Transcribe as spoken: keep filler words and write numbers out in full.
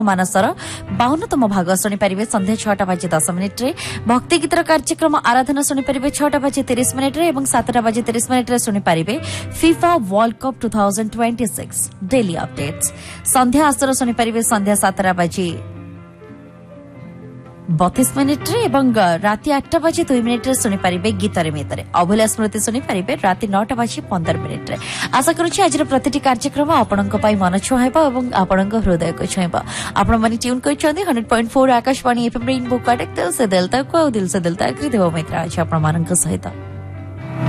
मानसर बावनतम भाग शुणिपारे संध्या छटा बाजी दस मिनिट रे भक्ति गीतर कार्यक्रम आराधना शुणिपारे छटा बाजी तीस मिनिट रे और सातटा बाजी तीस मिनिट रे शुणिपारे FIFA world cup two thousand twenty six daily updates संध्या आसर शुणिपारे संध्या सातटा बाजी बतीस मिनिट रे एवं राति आठटा बाजी दुई मिनिट रे शुणिपारे गीतरे मितरे अभूला स्मृति शुणिपारे राति नौटा बाजी पंदर मिनिट रे आशा करुछि आज प्रतिटी कार्यक्रम आपणक पई मन छुहाइबा एवं आपणक हृदय को छुहाइबा आपण माने tune करछन्ती hundred point four Akashvani FM rainbow connect दिल से दिल तक दिल से दिल तक देव मित्र आज आपण मानक सहित।